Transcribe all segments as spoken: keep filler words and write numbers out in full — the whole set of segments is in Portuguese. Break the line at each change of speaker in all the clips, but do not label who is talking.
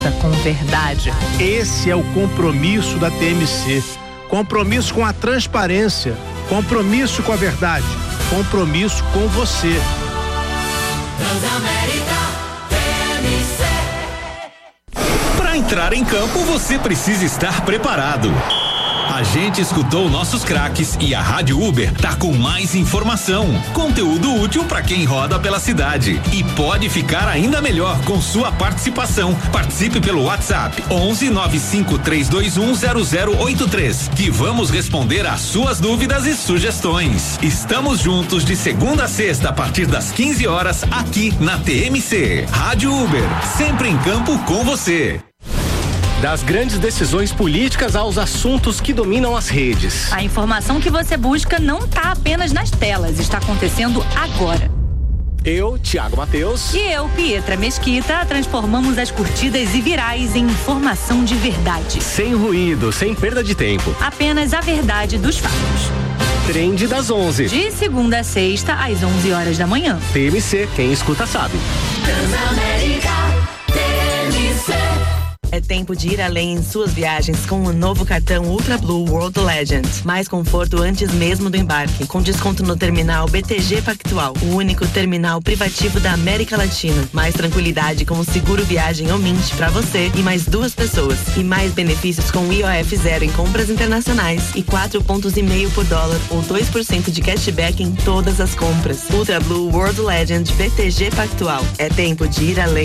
Com verdade.
Esse é o compromisso da T M C. Compromisso com a transparência, compromisso com a verdade, compromisso com você.
Transamérica T M C.
Para entrar em campo, você precisa estar preparado. A gente escutou nossos craques e a Rádio Uber tá com mais informação, conteúdo útil para quem roda pela cidade e pode ficar ainda melhor com sua participação. Participe pelo WhatsApp onze nove cinco três dois um zero zero oito três, que vamos responder às suas dúvidas e sugestões. Estamos juntos de segunda a sexta a partir das quinze horas aqui na T M C. Rádio Uber, sempre em campo com você.
Das grandes decisões políticas aos assuntos que dominam as redes.
A informação que você busca não está apenas nas telas, está acontecendo agora.
Eu, Thiago Mateus.
E eu, Pietra Mesquita, transformamos as curtidas e virais em informação de verdade.
Sem ruído, sem perda de tempo.
Apenas a verdade dos fatos.
Trend das onze.
De segunda a sexta, às onze horas da manhã.
T M C, quem escuta sabe.
Transamérica T M C.
É tempo de ir além em suas viagens com o novo cartão Ultra Blue World Legend. Mais conforto antes mesmo do embarque, com desconto no terminal B T G Pactual, o único terminal privativo da América Latina. Mais tranquilidade com o seguro viagem ou Mint para você e mais duas pessoas. E mais benefícios com I O F zero em compras internacionais e quatro pontos e meio por dólar ou dois por cento de cashback em todas as compras. Ultra Blue World Legend B T G Pactual. É tempo de ir além.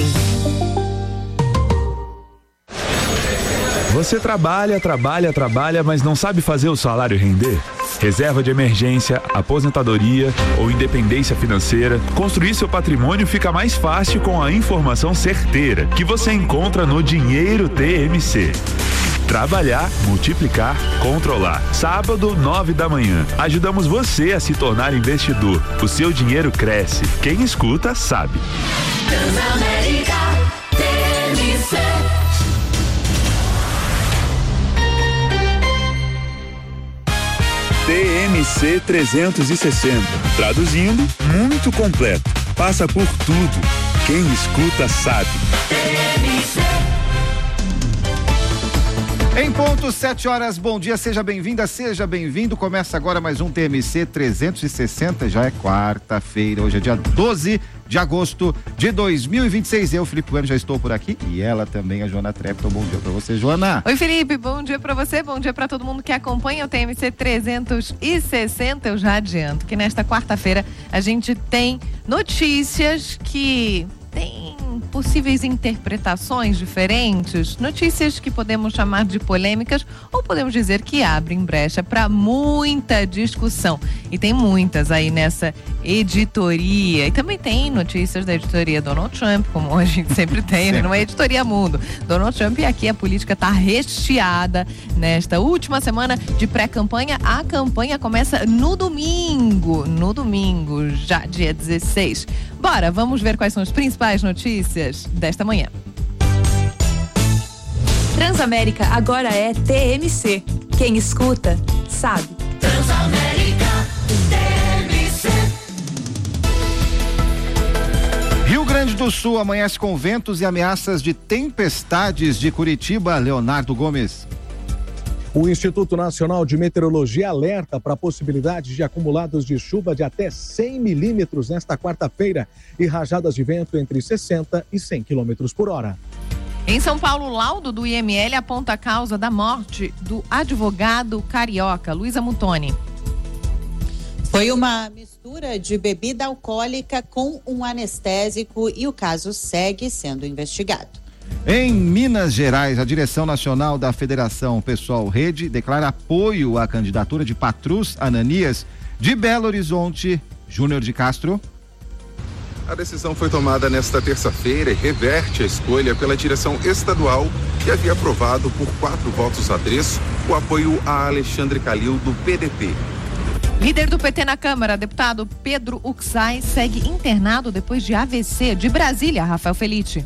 Você trabalha, trabalha, trabalha, mas não sabe fazer o salário render? Reserva de emergência, aposentadoria ou independência financeira, construir seu patrimônio fica mais fácil com a informação certeira que você encontra no Dinheiro T M C. Trabalhar, multiplicar, controlar. Sábado, nove da manhã. Ajudamos você a se tornar investidor. O seu dinheiro cresce. Quem escuta, sabe.
Transamérica T M C.
T M C trezentos e sessenta. Traduzindo, muito completo. Passa por tudo. Quem escuta sabe.
T M C.
Em ponto, sete horas, bom dia, seja bem-vinda, seja bem-vindo. Começa agora mais um T M C trezentos e sessenta, já é quarta-feira, hoje é dia doze de agosto de dois mil e vinte e seis. Eu, Felipe Bueno, já estou por aqui e ela também, a Joana Trepton. Bom dia pra você, Joana.
Oi, Felipe, bom dia pra você, bom dia pra todo mundo que acompanha o T M C trezentos e sessenta. Eu já adianto que nesta quarta-feira a gente tem notícias que tem possíveis interpretações diferentes, notícias que podemos chamar de polêmicas ou podemos dizer que abrem brecha para muita discussão. E tem muitas aí nessa editoria. E também tem notícias da editoria Donald Trump, como a gente sempre tem, né? Não é editoria Mundo. Donald Trump, e aqui a política está recheada nesta última semana de pré-campanha. A campanha começa no domingo, no domingo, já dia dezesseis. Bora, vamos ver quais são as principais notícias desta manhã.
Transamérica agora é T M C. Quem escuta, sabe.
Transamérica T M C.
Rio Grande do Sul amanhece com ventos e ameaças de tempestades. De Curitiba, Leonardo Gomes.
O Instituto Nacional de Meteorologia alerta para a possibilidade de acumulados de chuva de até cem milímetros nesta quarta-feira e rajadas de vento entre sessenta e cem quilômetros por hora.
Em São Paulo, o laudo do I M L aponta a causa da morte do advogado carioca, Luiz Amutoni.
Foi uma mistura de bebida alcoólica com um anestésico e o caso segue sendo investigado.
Em Minas Gerais, a direção nacional da Federação Pessoal Rede declara apoio à candidatura de Patrus Ananias. De Belo Horizonte, Júnior de Castro.
A decisão foi tomada nesta terça-feira e reverte a escolha pela direção estadual, que havia aprovado por quatro votos a três o apoio a Alexandre Calil do P D T.
Líder do P T na Câmara, deputado Pedro Uxai, segue internado depois de A V C. De Brasília, Rafael Felite.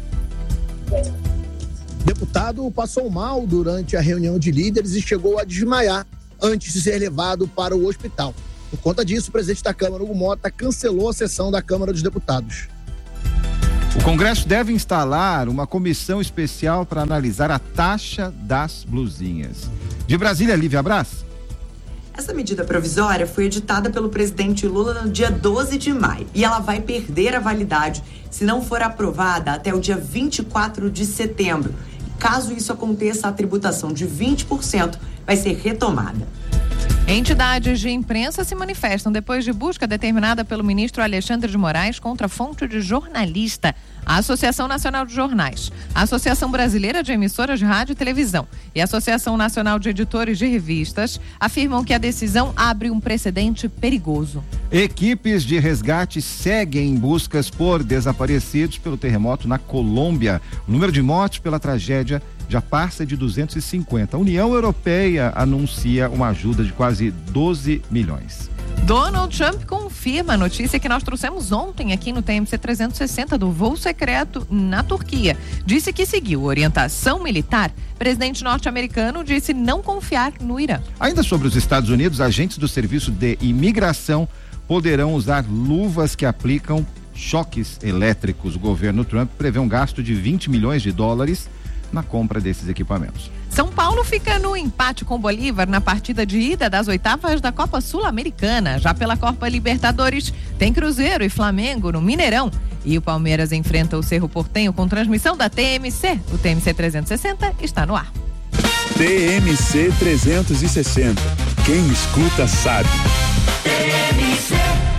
Deputado passou mal durante a reunião de líderes e chegou a desmaiar antes de ser levado para o hospital. Por conta disso, o presidente da Câmara, Hugo Mota, cancelou a sessão da Câmara dos Deputados.
O Congresso deve instalar uma comissão especial para analisar a taxa das blusinhas. De Brasília, Lívia Brás.
Essa medida provisória foi editada pelo presidente Lula no dia doze de maio e ela vai perder a validade se não for aprovada até o dia vinte e quatro de setembro. Caso isso aconteça, a tributação de vinte por cento vai ser retomada.
Entidades de imprensa se manifestam depois de busca determinada pelo ministro Alexandre de Moraes contra a fonte de jornalista, a Associação Nacional de Jornais, a Associação Brasileira de Emissoras de Rádio e Televisão e a Associação Nacional de Editores de Revistas afirmam que a decisão abre um precedente perigoso.
Equipes de resgate seguem em buscas por desaparecidos pelo terremoto na Colômbia. O número de mortes pela tragédia já passa de duzentos e cinquenta. A União Europeia anuncia uma ajuda de quase doze milhões.
Donald Trump confirma a notícia que nós trouxemos ontem aqui no T M C trezentos e sessenta do voo secreto na Turquia. Disse que seguiu orientação militar. Presidente norte-americano disse não confiar no Irã.
Ainda sobre os Estados Unidos, agentes do Serviço de Imigração poderão usar luvas que aplicam choques elétricos. O governo Trump prevê um gasto de vinte milhões de dólares na compra desses equipamentos.
São Paulo fica no empate com Bolívar na partida de ida das oitavas da Copa Sul-Americana. Já pela Copa Libertadores, tem Cruzeiro e Flamengo no Mineirão. E o Palmeiras enfrenta o Cerro Porteño com transmissão da T M C. O T M C trezentos e sessenta está no ar.
T M C trezentos e sessenta. Quem escuta sabe.
T M C.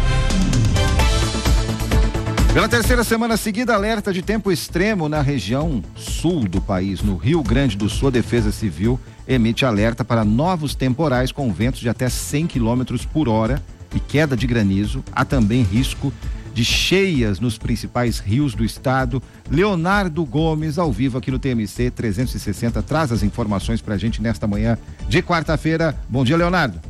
Pela terceira semana seguida, alerta de tempo extremo na região sul do país. No Rio Grande do Sul, a Defesa Civil emite alerta para novos temporais com ventos de até cem quilômetros por hora e queda de granizo. Há também risco de cheias nos principais rios do estado. Leonardo Gomes, ao vivo aqui no T M C trezentos e sessenta, traz as informações pra gente nesta manhã de quarta-feira. Bom dia, Leonardo.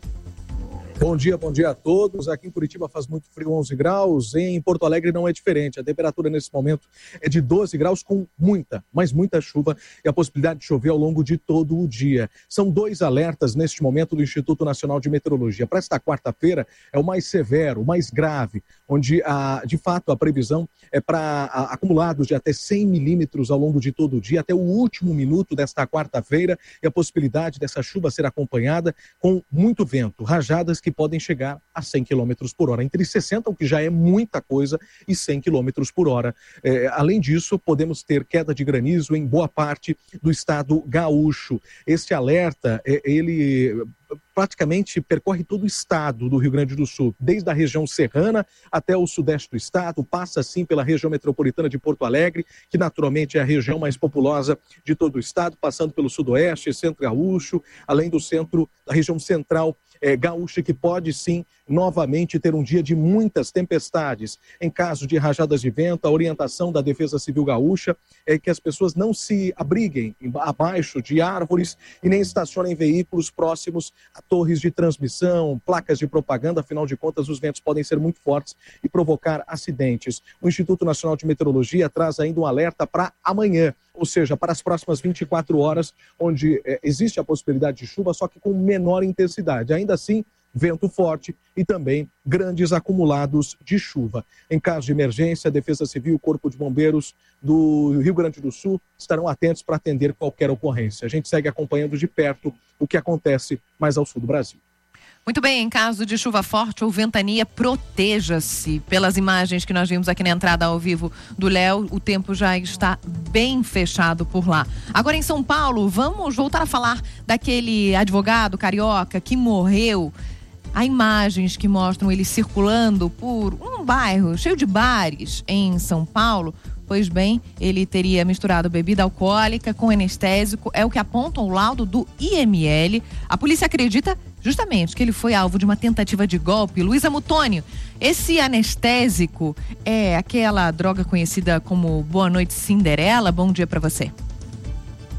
Bom dia, bom dia a todos. Aqui em Curitiba faz muito frio, onze graus. Em Porto Alegre não é diferente. A temperatura nesse momento é de doze graus com muita, mas muita chuva e a possibilidade de chover ao longo de todo o dia. São dois alertas neste momento do Instituto Nacional de Meteorologia. Para esta quarta-feira é o mais severo, o mais grave, onde a, de fato a previsão é para acumulados de até cem milímetros ao longo de todo o dia, até o último minuto desta quarta-feira, e a possibilidade dessa chuva ser acompanhada com muito vento, rajadas que podem chegar a cem quilômetros por hora, entre sessenta, o que já é muita coisa, e cem quilômetros por hora. É, além disso, podemos ter queda de granizo em boa parte do estado gaúcho. Este alerta, é, ele praticamente percorre todo o estado do Rio Grande do Sul, desde a região serrana até o sudeste do estado, passa assim pela região metropolitana de Porto Alegre, que naturalmente é a região mais populosa de todo o estado, passando pelo sudoeste, centro gaúcho, além do centro, da região central é, gaúcha, que pode sim novamente ter um dia de muitas tempestades. Em caso de rajadas de vento, a orientação da Defesa Civil Gaúcha é que as pessoas não se abriguem abaixo de árvores e nem estacionem veículos próximos a torres de transmissão, placas de propaganda. Afinal de contas, os ventos podem ser muito fortes e provocar acidentes. O Instituto Nacional de Meteorologia traz ainda um alerta para amanhã, ou seja, para as próximas vinte e quatro horas, onde é, existe a possibilidade de chuva, só que com menor intensidade. Ainda assim, vento forte e também grandes acumulados de chuva. Em caso de emergência, a Defesa Civil e o Corpo de Bombeiros do Rio Grande do Sul estarão atentos para atender qualquer ocorrência. A gente segue acompanhando de perto o que acontece mais ao sul do Brasil.
Muito bem, em caso de chuva forte ou ventania, proteja-se. Pelas imagens que nós vimos aqui na entrada ao vivo do Léo, o tempo já está bem fechado por lá. Agora em São Paulo, vamos voltar a falar daquele advogado carioca que morreu. Há imagens que mostram ele circulando por um bairro cheio de bares em São Paulo. Pois bem, ele teria misturado bebida alcoólica com anestésico, é o que aponta o laudo do I M L. A polícia acredita justamente que ele foi alvo de uma tentativa de golpe. Luísa Mutônio, esse anestésico é aquela droga conhecida como Boa Noite Cinderela? Bom dia para você.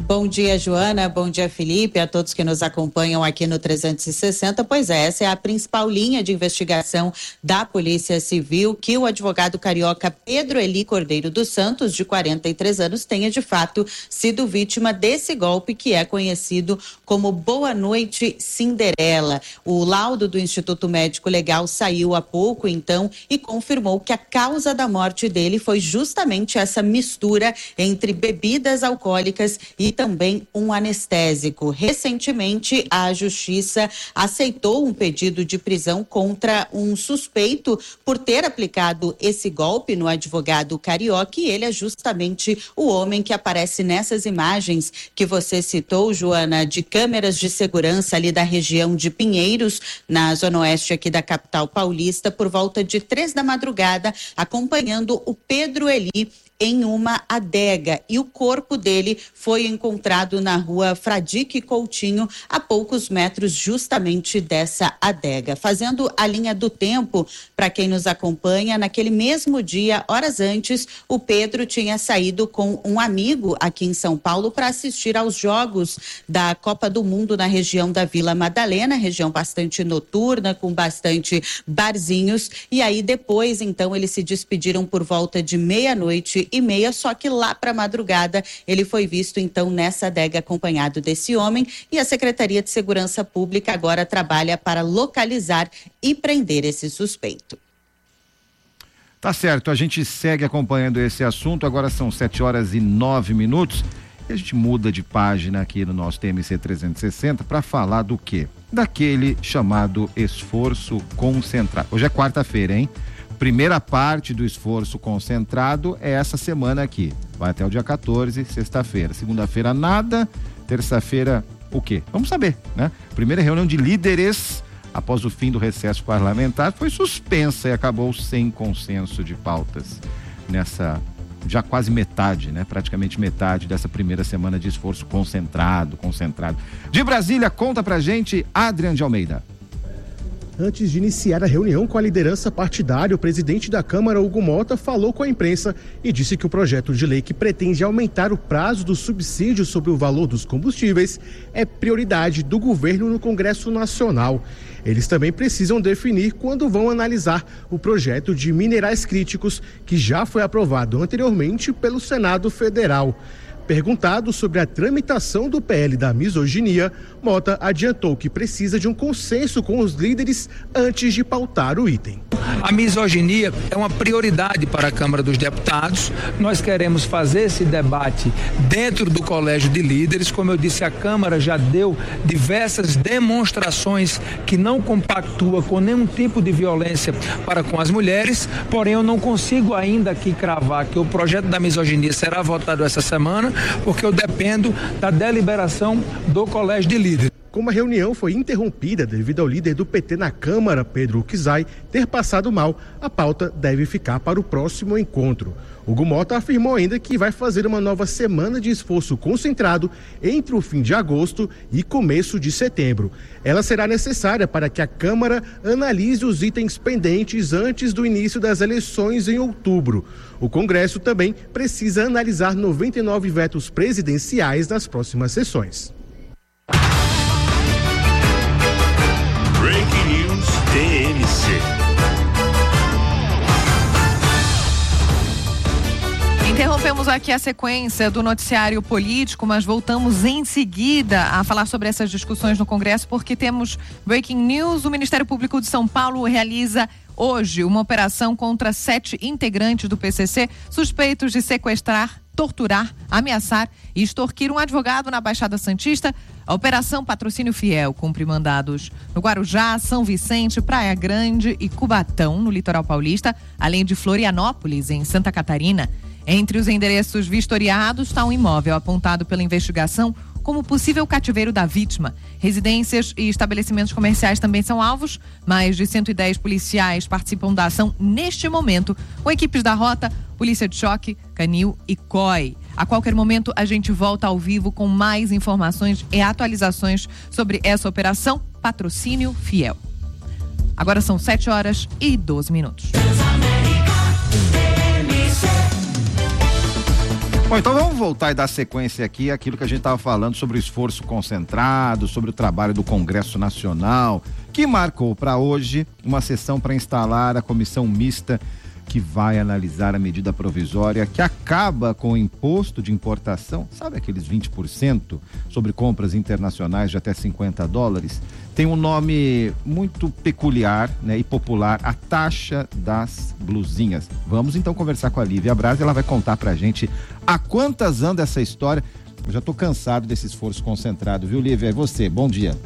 Bom dia, Joana. Bom dia, Felipe. A todos que nos acompanham aqui no trezentos e sessenta. Pois é, essa é a principal linha de investigação da Polícia Civil, que o advogado carioca Pedro Eli Cordeiro dos Santos, de quarenta e três anos, tenha de fato sido vítima desse golpe que é conhecido como Boa Noite Cinderela. O laudo do Instituto Médico Legal saiu há pouco, então, e confirmou que a causa da morte dele foi justamente essa mistura entre bebidas alcoólicas e também um anestésico. Recentemente, a Justiça aceitou um pedido de prisão contra um suspeito por ter aplicado esse golpe no advogado carioca, e ele é justamente o homem que aparece nessas imagens que você citou, Joana, de câmeras de segurança ali da região de Pinheiros, na zona oeste aqui da capital paulista, por volta de três da madrugada, acompanhando o Pedro Eli em uma adega, e o corpo dele foi encontrado na rua Fradique Coutinho, a poucos metros justamente dessa adega. Fazendo a linha do tempo, para quem nos acompanha, naquele mesmo dia, horas antes, o Pedro tinha saído com um amigo aqui em São Paulo para assistir aos jogos da Copa do Mundo na região da Vila Madalena, região bastante noturna, com bastante barzinhos, e aí depois, então, eles se despediram por volta de meia-noite e meia, só que lá para madrugada ele foi visto então nessa adega acompanhado desse homem, e a Secretaria de Segurança Pública agora trabalha para localizar e prender esse suspeito.
Tá certo, a gente segue acompanhando esse assunto. Agora são sete horas e nove minutos e a gente muda de página aqui no nosso T M C trezentos e sessenta para falar do quê? Daquele chamado esforço concentrado. Hoje é quarta-feira, hein? Primeira parte do esforço concentrado é essa semana aqui. Vai até o dia quatorze, sexta-feira. Segunda-feira, nada. Terça-feira, o quê? Vamos saber, né? Primeira reunião de líderes após o fim do recesso parlamentar foi suspensa e acabou sem consenso de pautas nessa já quase metade, né? Praticamente metade dessa primeira semana de esforço concentrado, concentrado. De Brasília, conta pra gente, Adrian de Almeida.
Antes de iniciar a reunião com a liderança partidária, o presidente da Câmara, Hugo Mota, falou com a imprensa e disse que o projeto de lei que pretende aumentar o prazo do subsídio sobre o valor dos combustíveis é prioridade do governo no Congresso Nacional. Eles também precisam definir quando vão analisar o projeto de minerais críticos, que já foi aprovado anteriormente pelo Senado Federal. Perguntado sobre a tramitação do P L da misoginia, Mota adiantou que precisa de um consenso com os líderes antes de pautar o item.
A misoginia é uma prioridade para a Câmara dos Deputados. Nós queremos fazer esse debate dentro do Colégio de Líderes. Como eu disse, a Câmara já deu diversas demonstrações que não compactua com nenhum tipo de violência para com as mulheres, porém eu não consigo ainda aqui cravar que o projeto da misoginia será votado essa semana, porque eu dependo da deliberação do Colégio de Líderes.
Como a reunião foi interrompida devido ao líder do P T na Câmara, Pedro Uczai, ter passado mal, a pauta deve ficar para o próximo encontro. Hugo Mota afirmou ainda que vai fazer uma nova semana de esforço concentrado entre o fim de agosto e começo de setembro. Ela será necessária para que a Câmara analise os itens pendentes antes do início das eleições em outubro. O Congresso também precisa analisar noventa e nove vetos presidenciais nas próximas sessões.
Breaking News T M C.
Interrompemos aqui a sequência do noticiário político, mas voltamos em seguida a falar sobre essas discussões no Congresso, porque temos Breaking News. O Ministério Público de São Paulo realiza hoje uma operação contra sete integrantes do P C C suspeitos de sequestrar, torturar, ameaçar e extorquir um advogado na Baixada Santista. A Operação Patrocínio Fiel cumpre mandados no Guarujá, São Vicente, Praia Grande e Cubatão, no litoral paulista, além de Florianópolis, em Santa Catarina. Entre os endereços vistoriados está um imóvel apontado pela investigação como possível cativeiro da vítima. Residências e estabelecimentos comerciais também são alvos. Mais de cento e dez policiais participam da ação neste momento, com equipes da Rota, Polícia de Choque, Canil e C O I. A qualquer momento a gente volta ao vivo com mais informações e atualizações sobre essa operação Patrocínio Fiel. Agora são sete horas e doze minutos.
Bom, então vamos voltar e dar sequência aqui àquilo que a gente estava falando sobre o esforço concentrado, sobre o trabalho do Congresso Nacional, que marcou para hoje uma sessão para instalar a comissão mista que vai analisar a medida provisória que acaba com o imposto de importação, sabe aqueles vinte por cento sobre compras internacionais de até cinquenta dólares? Tem um nome muito peculiar, né, e popular, a taxa das blusinhas. Vamos então conversar com a Lívia Braz, ela vai contar pra gente a quantas anda essa história. Eu já tô cansado desse esforço concentrado, viu, Lívia? É você, bom dia.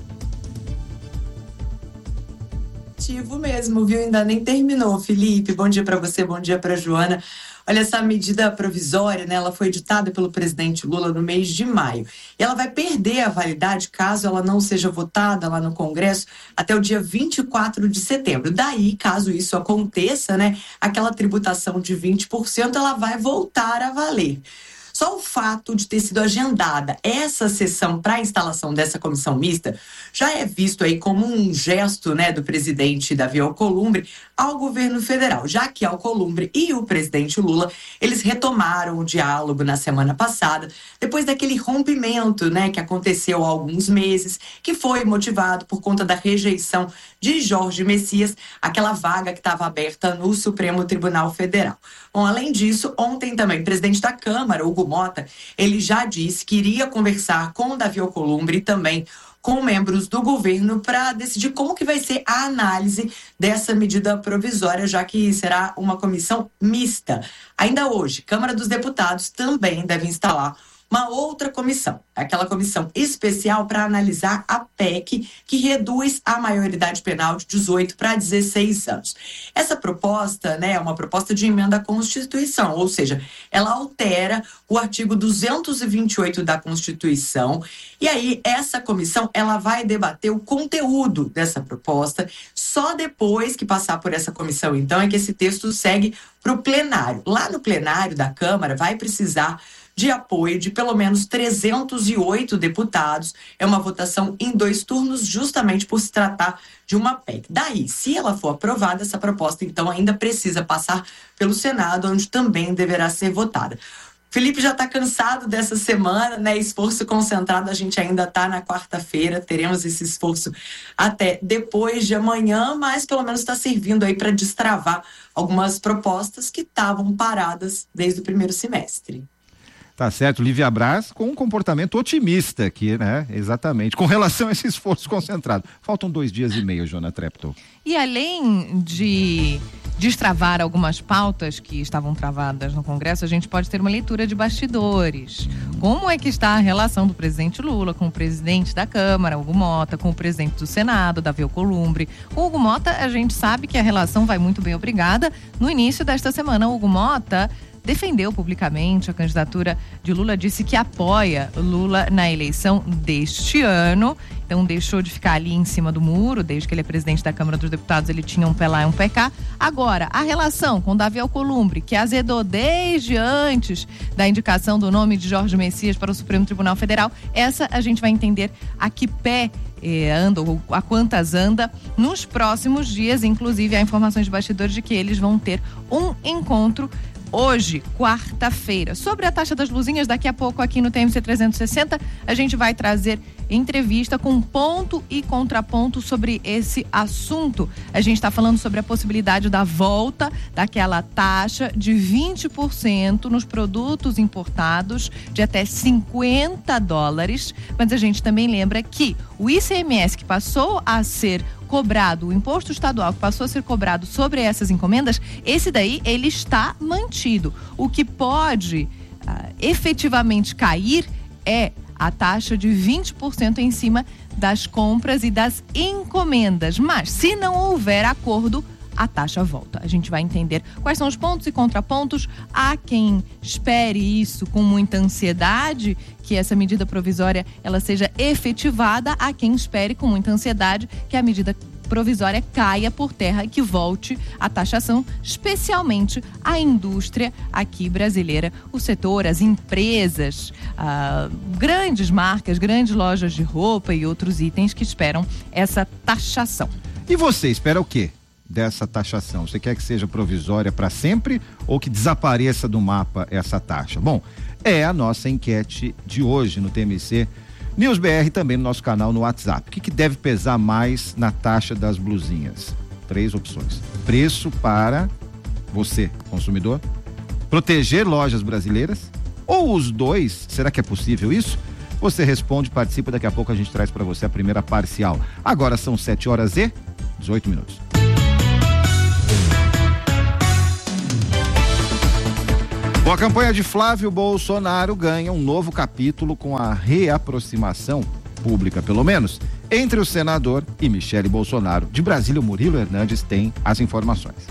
Mesmo, viu? Ainda nem terminou, Felipe. Bom dia para você, bom dia para Joana. Olha, essa medida provisória, né? Ela foi editada pelo presidente Lula no mês de maio. E ela vai perder a validade caso ela não seja votada lá no Congresso até o dia vinte e quatro de setembro. Daí, caso isso aconteça, né? Aquela tributação de vinte por cento, ela vai voltar a valer. Só o fato de ter sido agendada essa sessão para a instalação dessa comissão mista já é visto aí como um gesto, né, do presidente Davi Alcolumbre ao governo federal, já que Alcolumbre e o presidente Lula, eles retomaram o diálogo na semana passada, depois daquele rompimento, né, que aconteceu há alguns meses, que foi motivado por conta da rejeição de Jorge Messias, aquela vaga que estava aberta no Supremo Tribunal Federal. Bom, além disso, ontem também o presidente da Câmara, Hugo Mota, ele já disse que iria conversar com o Davi Alcolumbre e também com membros do governo para decidir como que vai ser a análise dessa medida provisória, já que será uma comissão mista. Ainda hoje, Câmara dos Deputados também deve instalar uma outra comissão, aquela comissão especial para analisar a P E C que reduz a maioridade penal de dezoito para dezesseis anos. Essa proposta, né, é uma proposta de emenda à Constituição, ou seja, ela altera o artigo duzentos e vinte e oito da Constituição, e aí essa comissão ela vai debater o conteúdo dessa proposta. Só depois que passar por essa comissão, então, é que esse texto segue para o plenário. Lá no plenário da Câmara vai precisar de apoio de pelo menos trezentos e oito deputados. É uma votação em dois turnos, justamente por se tratar de uma P E C. Daí, se ela for aprovada, essa proposta, então, ainda precisa passar pelo Senado, onde também deverá ser votada. Felipe já está cansado dessa semana, né? Esforço concentrado, a gente ainda está na quarta-feira, teremos esse esforço até depois de amanhã, mas pelo menos está servindo aí para destravar algumas propostas que estavam paradas desde o primeiro semestre.
Tá certo, Lívia Braz com um comportamento otimista aqui, né? Exatamente, com relação a esse esforço concentrado. Faltam dois dias e meio, Joana Treptow.
E além de destravar algumas pautas que estavam travadas no Congresso, a gente pode ter uma leitura de bastidores. Como é que está a relação do presidente Lula com o presidente da Câmara, Hugo Mota, com o presidente do Senado, Davi Alcolumbre. O Hugo Mota, a gente sabe que a relação vai muito bem, obrigada. No início desta semana, o Hugo Mota defendeu publicamente a candidatura de Lula, disse que apoia Lula na eleição deste ano, então deixou de ficar ali em cima do muro. Desde que ele é presidente da Câmara dos Deputados, ele tinha um pé lá e um pé cá. Agora, a relação com Davi Alcolumbre, que azedou desde antes da indicação do nome de Jorge Messias para o Supremo Tribunal Federal, essa a gente vai entender a que pé eh, anda, ou a quantas anda, nos próximos dias. Inclusive, há informações de bastidores de que eles vão ter um encontro hoje, quarta-feira. Sobre a taxa das luzinhas, daqui a pouco aqui no T M C trezentos e sessenta, a gente vai trazer entrevista com ponto e contraponto sobre esse assunto. A gente está falando sobre a possibilidade da volta daquela taxa de vinte por cento nos produtos importados de até cinquenta dólares, mas a gente também lembra que o I C M S que passou a ser cobrado, o imposto estadual que passou a ser cobrado sobre essas encomendas, esse daí ele está mantido. O que pode ah, efetivamente cair é a taxa de vinte por cento em cima das compras e das encomendas. Mas se não houver acordo, a taxa volta. A gente vai entender quais são os pontos e contrapontos. Há quem espere isso com muita ansiedade, que essa medida provisória ela seja efetivada. Há quem espere com muita ansiedade que a medida provisória caia por terra e que volte a taxação, especialmente a indústria aqui brasileira, o setor, as empresas, ah, grandes marcas, grandes lojas de roupa e outros itens que esperam essa taxação.
E você espera o quê? dessa taxação? Você quer que seja provisória para sempre ou que desapareça do mapa essa taxa? Bom, é a nossa enquete de hoje no T M C News B R, também no nosso canal no WhatsApp. O que, que deve pesar mais na taxa das blusinhas? Três opções. Preço para você, consumidor, proteger lojas brasileiras ou os dois? Será que é possível isso? Você responde, participa, daqui a pouco a gente traz para você a primeira parcial. Agora são sete horas e dezoito minutos. Bom, a campanha de Flávio Bolsonaro ganha um novo capítulo com a reaproximação pública, pelo menos, entre o senador e Michele Bolsonaro. De Brasília, o Murilo Hernandes tem as informações.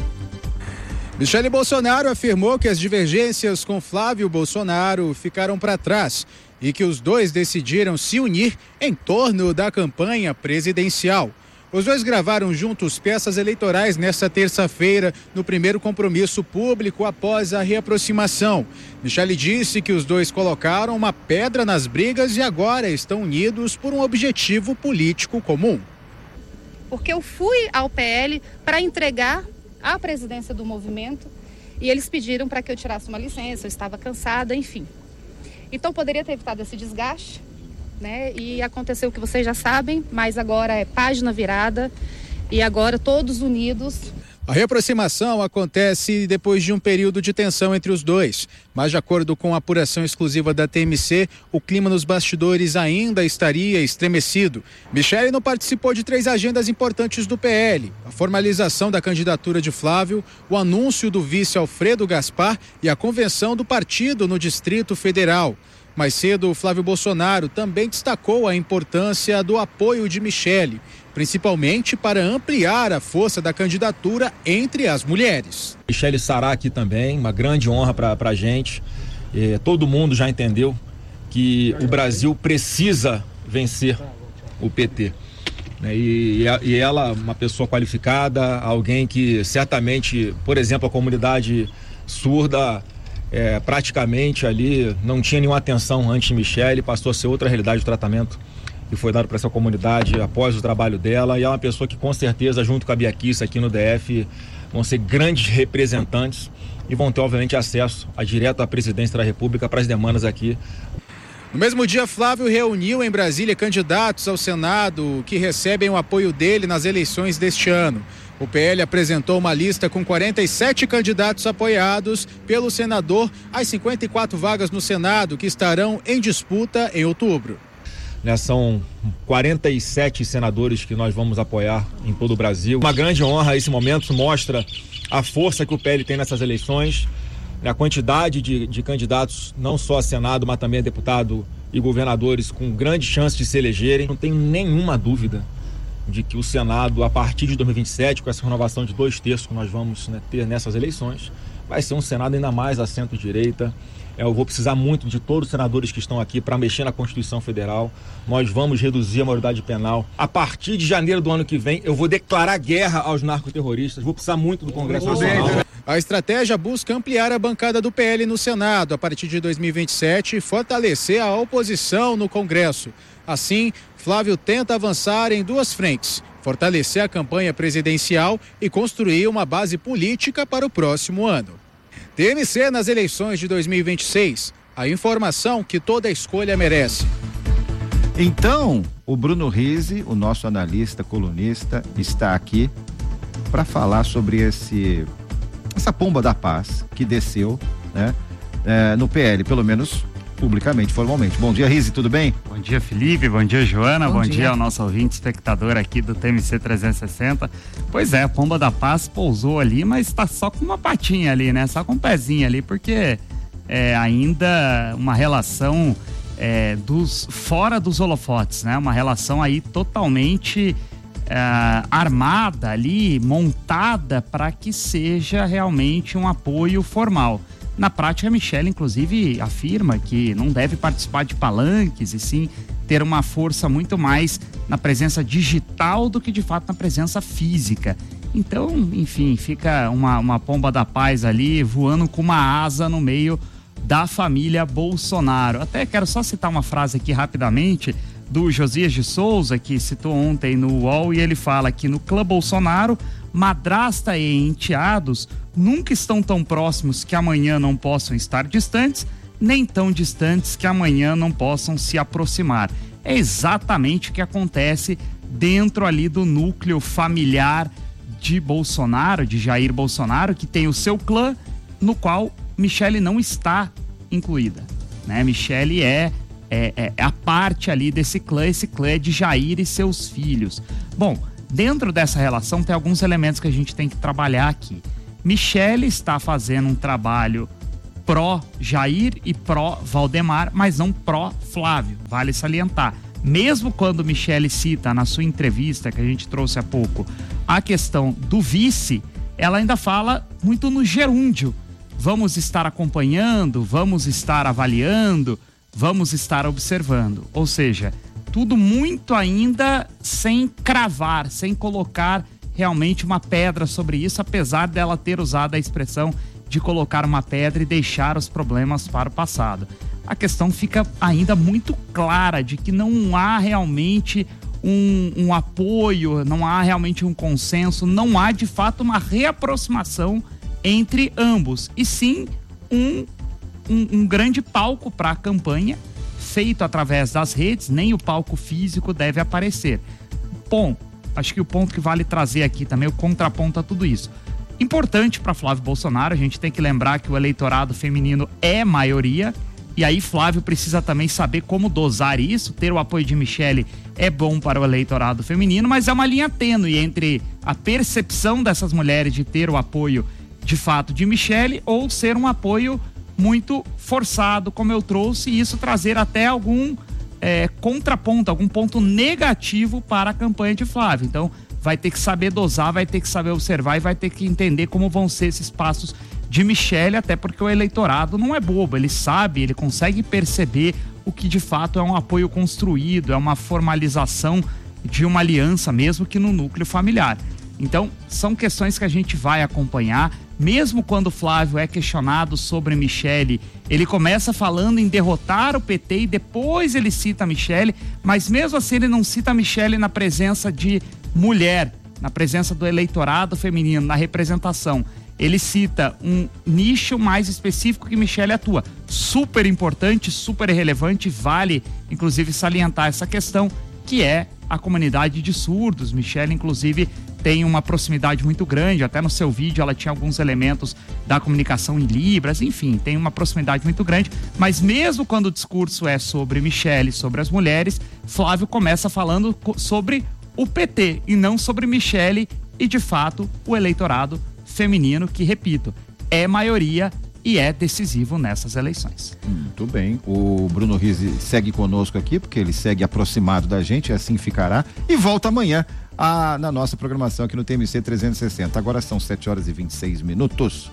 Michele Bolsonaro afirmou que as divergências com Flávio Bolsonaro ficaram para trás e que os dois decidiram se unir em torno da campanha presidencial. Os dois gravaram juntos peças eleitorais nesta terça-feira, no primeiro compromisso público após a reaproximação. Michele disse que os dois colocaram uma pedra nas brigas e agora estão unidos por um objetivo político comum.
Porque eu fui ao P L para entregar a presidência do movimento e eles pediram para que eu tirasse uma licença, eu estava cansada, enfim. Então poderia ter evitado esse desgaste, né? E aconteceu o que vocês já sabem, mas agora é página virada e agora todos unidos.
A reaproximação acontece depois de um período de tensão entre os dois, mas de acordo com a apuração exclusiva da T M C, o clima nos bastidores ainda estaria estremecido. Michele não participou de três agendas importantes do P L: a formalização da candidatura de Flávio, o anúncio do vice Alfredo Gaspar e a convenção do partido no Distrito Federal. Mais cedo, Flávio Bolsonaro também destacou a importância do apoio de Michele, principalmente para ampliar a força da candidatura entre as mulheres.
Michele estará aqui também, uma grande honra para a gente. É, todo mundo já entendeu que o Brasil precisa vencer o P T. Né? E, e ela, uma pessoa qualificada, alguém que certamente, por exemplo, a comunidade surda, É, praticamente ali não tinha nenhuma atenção antes de Michele, passou a ser outra realidade de tratamento que foi dado para essa comunidade após o trabalho dela, e é uma pessoa que com certeza, junto com a Bia Kicis aqui no D F, vão ser grandes representantes e vão ter obviamente acesso a direto à presidência da República para as demandas aqui.
No mesmo dia, Flávio reuniu em Brasília candidatos ao Senado que recebem o apoio dele nas eleições deste ano. O P L apresentou uma lista com quarenta e sete candidatos apoiados pelo senador às cinquenta e quatro vagas no Senado que estarão em disputa em outubro.
Né, são quarenta e sete senadores que nós vamos apoiar em todo o Brasil. Uma grande honra esse momento, mostra a força que o P L tem nessas eleições, né, a quantidade de, de candidatos, não só a Senado, mas também a deputado e governadores com grande chance de se elegerem. Não tenho nenhuma dúvida de que o Senado, a partir de dois mil e vinte e sete, com essa renovação de dois terços que nós vamos, né, ter nessas eleições, vai ser um Senado ainda mais a centro-direita. Eu vou precisar muito de todos os senadores que estão aqui para mexer na Constituição Federal. Nós vamos reduzir a maioridade penal. A partir de janeiro do ano que vem, eu vou declarar guerra aos narcoterroristas. Vou precisar muito do Congresso Nacional.
A estratégia busca ampliar a bancada do P L no Senado a partir de dois mil e vinte e sete e fortalecer a oposição no Congresso. Assim, Flávio tenta avançar em duas frentes: fortalecer a campanha presidencial e construir uma base política para o próximo ano. T M C nas eleições de dois mil e vinte e seis. A informação que toda escolha merece.
Então, o Bruno Rizzi, o nosso analista, colunista, está aqui para falar sobre esse, essa pomba da paz que desceu, né, é, no P L, pelo menos publicamente, formalmente. Bom dia, Rizzi, tudo bem?
Bom dia, Felipe, bom dia, Joana, bom, bom dia. dia ao nosso ouvinte espectador aqui do T M C trezentos e sessenta. Pois é, a pomba da paz pousou ali, mas está só com uma patinha ali, né? Só com um pezinho ali, porque é ainda uma relação é, dos, fora dos holofotes, né? Uma relação aí totalmente é, armada ali, montada para que seja realmente um apoio formal. Na prática, a Michele, inclusive, afirma que não deve participar de palanques e sim ter uma força muito mais na presença digital do que, de fato, na presença física. Então, enfim, fica uma, uma pomba da paz ali voando com uma asa no meio da família Bolsonaro. Até quero só citar uma frase aqui rapidamente do Josias de Souza, que citou ontem no U O L, e ele fala que no clã Bolsonaro, madrasta e enteados nunca estão tão próximos que amanhã não possam estar distantes, nem tão distantes que amanhã não possam se aproximar. É exatamente o que acontece dentro ali do núcleo familiar de Bolsonaro, de Jair Bolsonaro, que tem o seu clã, no qual Michele não está incluída, né? Michele é, é, é a parte ali desse clã, esse clã é de Jair e seus filhos. Bom, dentro dessa relação tem alguns elementos que a gente tem que trabalhar aqui. Michele está fazendo um trabalho pró-Jair e pró-Valdemar, mas não pró-Flávio, vale salientar. Mesmo quando Michele cita na sua entrevista, que a gente trouxe há pouco, a questão do vice, ela ainda fala muito no gerúndio. Vamos estar acompanhando, vamos estar avaliando, vamos estar observando. Ou seja, tudo muito ainda sem cravar, sem colocar realmente uma pedra sobre isso, apesar dela ter usado a expressão de colocar uma pedra e deixar os problemas para o passado. A questão fica ainda muito clara de que não há realmente um, um apoio, não há realmente um consenso, não há de fato uma reaproximação entre ambos, e sim um, um, um grande palco para a campanha feito através das redes, nem o palco físico deve aparecer. Bom, acho que o ponto que vale trazer aqui também, o contraponto a tudo isso. Importante para Flávio Bolsonaro, a gente tem que lembrar que o eleitorado feminino é maioria, e aí Flávio precisa também saber como dosar isso. Ter o apoio de Michele é bom para o eleitorado feminino, mas é uma linha tênue entre a percepção dessas mulheres de ter o apoio de fato de Michele ou ser um apoio muito forçado, como eu trouxe, e isso trazer até algum é, contraponto, algum ponto negativo para a campanha de Flávio. Então vai ter que saber dosar, vai ter que saber observar e vai ter que entender como vão ser esses passos de Michele, até porque o eleitorado não é bobo, ele sabe, ele consegue perceber o que de fato é um apoio construído, é uma formalização de uma aliança, mesmo que no núcleo familiar. Então, são questões que a gente vai acompanhar. Mesmo quando Flávio é questionado sobre Michele, ele começa falando em derrotar o P T e depois ele cita a Michele, mas mesmo assim ele não cita a Michele na presença de mulher, na presença do eleitorado feminino, na representação. Ele cita um nicho mais específico que Michele atua. Super importante, super relevante, vale inclusive salientar essa questão, que é a comunidade de surdos. Michele, inclusive, tem uma proximidade muito grande, até no seu vídeo ela tinha alguns elementos da comunicação em Libras, enfim, tem uma proximidade muito grande, mas mesmo quando o discurso é sobre Michele, sobre as mulheres, Flávio começa falando sobre o P T e não sobre Michele e, de fato, o eleitorado feminino, que, repito, é maioria e é decisivo nessas eleições.
Muito bem. O Bruno Rizzi segue conosco aqui, porque ele segue aproximado da gente, assim ficará, e volta amanhã a, na nossa programação aqui no T M C trezentos e sessenta. Agora são sete horas e vinte e seis minutos.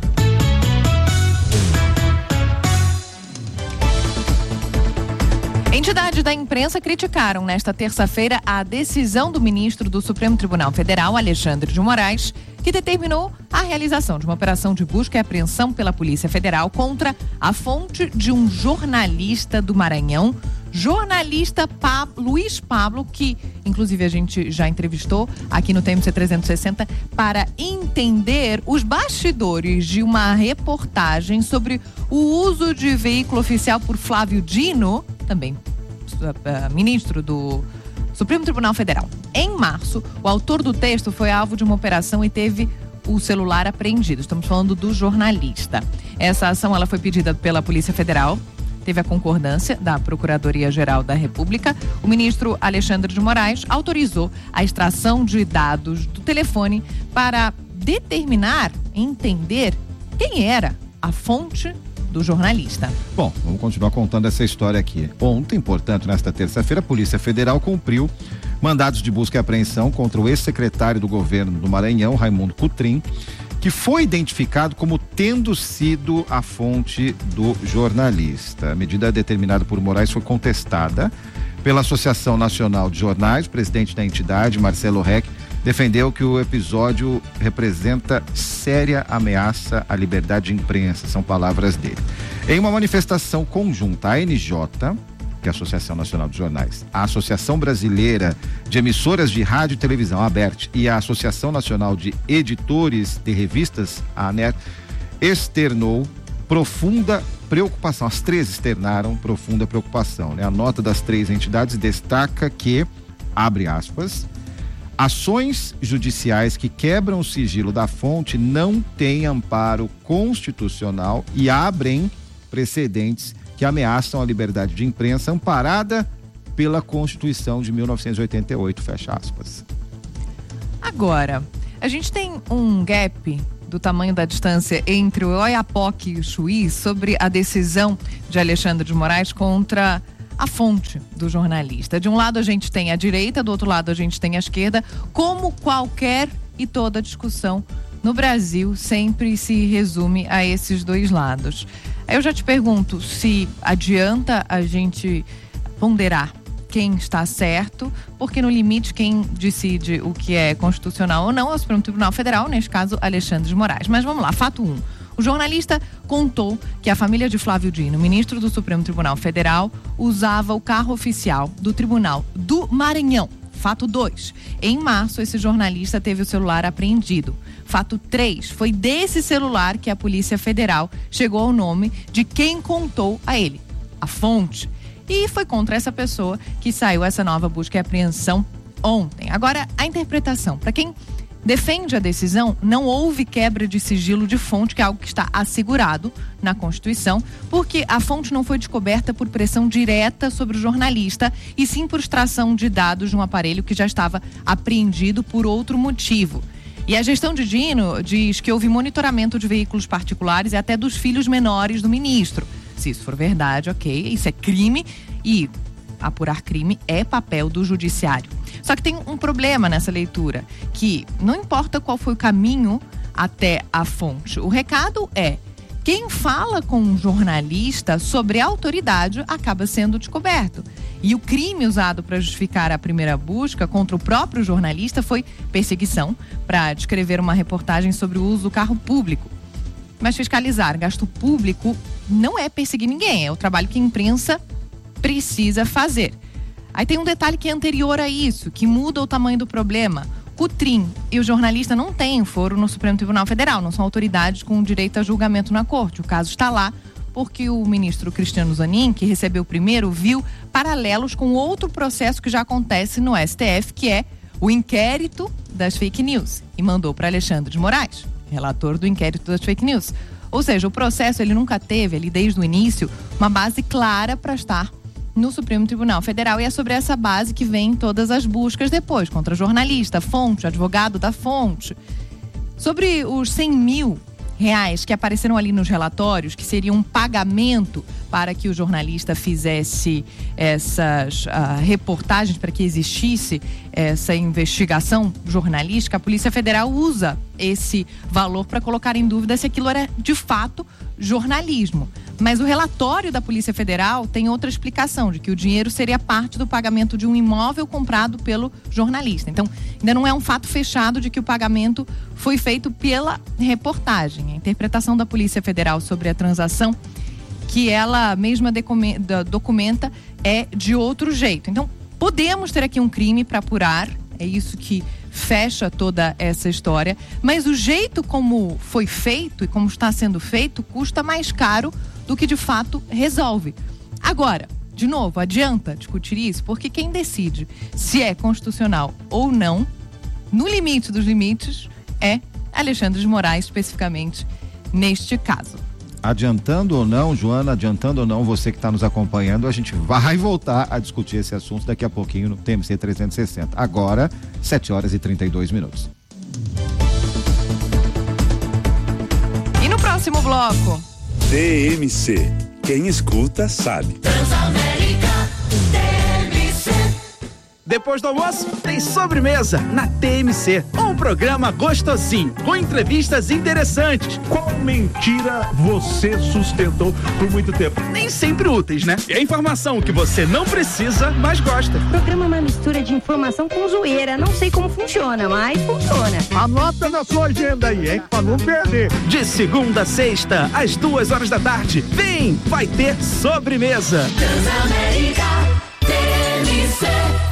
Entidades da imprensa criticaram nesta terça-feira a decisão do ministro do Supremo Tribunal Federal, Alexandre de Moraes, que determinou a realização de uma operação de busca e apreensão pela Polícia Federal contra a fonte de um jornalista do Maranhão, jornalista Pablo, Luiz Pablo, que inclusive a gente já entrevistou aqui no T M C trezentos e sessenta para entender os bastidores de uma reportagem sobre o uso de veículo oficial por Flávio Dino, também uh, ministro do Supremo Tribunal Federal. Em março, o autor do texto foi alvo de uma operação e teve o celular apreendido. Estamos falando do jornalista. Essa ação ela foi pedida pela Polícia Federal, teve a concordância da Procuradoria-Geral da República. O ministro Alexandre de Moraes autorizou a extração de dados do telefone para determinar, entender quem era a fonte do jornalista.
Bom, vamos continuar contando essa história aqui. Ontem, portanto, nesta terça-feira, a Polícia Federal cumpriu mandados de busca e apreensão contra o ex-secretário do governo do Maranhão, Raimundo Cotrim, que foi identificado como tendo sido a fonte do jornalista. A medida determinada por Moraes foi contestada pela Associação Nacional de Jornais. O presidente da entidade, Marcelo Reck, defendeu que o episódio representa séria ameaça à liberdade de imprensa, são palavras dele. Em uma manifestação conjunta, a N J, que é a Associação Nacional de Jornais, a Associação Brasileira de Emissoras de Rádio e Televisão, a ABERT, e a Associação Nacional de Editores de Revistas, a ANER, externou profunda preocupação. As três externaram profunda preocupação, né? A nota das três entidades destaca que, abre aspas, ações judiciais que quebram o sigilo da fonte não têm amparo constitucional e abrem precedentes que ameaçam a liberdade de imprensa amparada pela Constituição de mil novecentos e oitenta e oito, fecha aspas.
Agora, a gente tem um gap do tamanho da distância entre o Oiapoque e o Chuí sobre a decisão de Alexandre de Moraes contra a fonte do jornalista. De um lado a gente tem a direita, do outro lado a gente tem a esquerda, como qualquer e toda discussão no Brasil sempre se resume a esses dois lados. Aí eu já te pergunto se adianta a gente ponderar quem está certo, porque no limite quem decide o que é constitucional ou não é o Supremo Tribunal Federal, neste caso Alexandre de Moraes. Mas vamos lá, fato um. O jornalista contou que a família de Flávio Dino, ministro do Supremo Tribunal Federal, usava o carro oficial do Tribunal do Maranhão. Fato dois. Em março, esse jornalista teve o celular apreendido. Fato três. Foi desse celular que a Polícia Federal chegou ao nome de quem contou a ele, a fonte. E foi contra essa pessoa que saiu essa nova busca e apreensão ontem. Agora, a interpretação. Para quem defende a decisão, não houve quebra de sigilo de fonte, que é algo que está assegurado na Constituição, porque a fonte não foi descoberta por pressão direta sobre o jornalista, e sim por extração de dados de um aparelho que já estava apreendido por outro motivo. E a gestão de Dino diz que houve monitoramento de veículos particulares e até dos filhos menores do ministro. Se isso for verdade, ok, isso é crime e apurar crime é papel do judiciário. Só que tem um problema nessa leitura, que não importa qual foi o caminho até a fonte. O recado é: quem fala com um jornalista sobre a autoridade acaba sendo descoberto. E o crime usado para justificar a primeira busca contra o próprio jornalista foi perseguição para descrever uma reportagem sobre o uso do carro público. Mas fiscalizar gasto público não é perseguir ninguém, é o trabalho que a imprensa precisa fazer. Aí tem um detalhe que é anterior a isso, que muda o tamanho do problema. O Cutrim e o jornalista não têm foro no Supremo Tribunal Federal, não são autoridades com direito a julgamento na corte. O caso está lá porque o ministro Cristiano Zanin, que recebeu primeiro, viu paralelos com outro processo que já acontece no S T F, que é o inquérito das fake news, e mandou para Alexandre de Moraes, relator do inquérito das fake news. Ou seja, o processo ele nunca teve ali desde o início uma base clara para estar no Supremo Tribunal Federal, e é sobre essa base que vem todas as buscas depois, contra jornalista, fonte, advogado da fonte. Sobre os cem mil reais que apareceram ali nos relatórios, que seria um pagamento para que o jornalista fizesse essas uh, reportagens, para que existisse essa investigação jornalística, a Polícia Federal usa esse valor para colocar em dúvida se aquilo era de fato jornalismo. Mas o relatório da Polícia Federal tem outra explicação, de que o dinheiro seria parte do pagamento de um imóvel comprado pelo jornalista. Então, ainda não é um fato fechado de que o pagamento foi feito pela reportagem. A interpretação da Polícia Federal sobre a transação, que ela mesma documenta, é de outro jeito. Então, podemos ter aqui um crime para apurar, é isso que fecha toda essa história, mas o jeito como foi feito e como está sendo feito custa mais caro do que de fato resolve. Agora, de novo, adianta discutir isso, porque quem decide se é constitucional ou não, no limite dos limites, é Alexandre de Moraes, especificamente neste caso.
Adiantando ou não, Joana, adiantando ou não, você que está nos acompanhando, a gente vai voltar a discutir esse assunto daqui a pouquinho no T M C trezentos e sessenta. Agora, sete horas e trinta e dois minutos.
E no próximo bloco?
T M C. Quem escuta sabe.
Transamérica, T M C. Depois do almoço, tem sobremesa na T M C. Um programa gostosinho, com entrevistas interessantes.
Qual mentira você sustentou por muito tempo?
Nem sempre úteis, né? É informação que você não precisa, mas gosta.
O programa é uma mistura de informação com zoeira. Não sei como funciona, mas funciona.
Anota na sua agenda aí, hein? Pra não perder.
De segunda a sexta, às duas horas da tarde. Vem, vai ter sobremesa.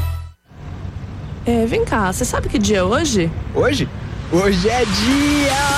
É, vem cá, você sabe que dia é hoje?
Hoje? Hoje é dia...